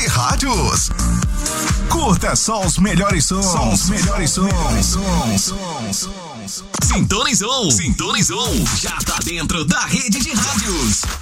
de rádios. Curta só os melhores sons. Sintonizou. Já tá dentro da rede de rádios.